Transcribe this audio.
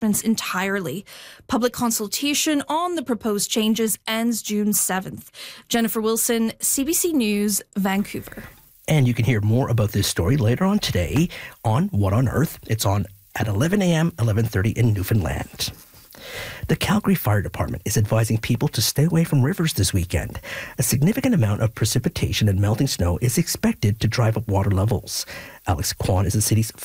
entirely. Public consultation on the proposed changes ends June 7th. Jennifer Wilson, CBC News, Vancouver. And you can hear more about this story later on today on What on Earth. It's on at 11 a.m., 11:30 in Newfoundland. The Calgary Fire Department is advising people to stay away from rivers this weekend. A significant amount of precipitation and melting snow is expected to drive up water levels. Alex Kwan is the city's